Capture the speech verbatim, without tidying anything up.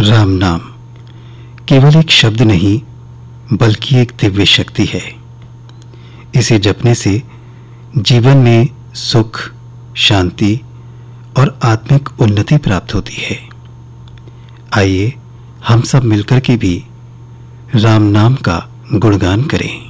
राम नाम केवल एक शब्द नहीं बल्कि एक दिव्य शक्ति है। इसे जपने से जीवन में सुख, शांति और आत्मिक उन्नति प्राप्त होती है। आइए हम सब मिलकर के भी राम नाम का गुणगान करें।